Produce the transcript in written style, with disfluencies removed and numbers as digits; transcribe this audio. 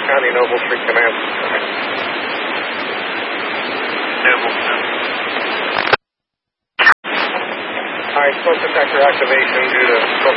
County, Noble Street Command. Noble County. Alright, smoke detector activation due to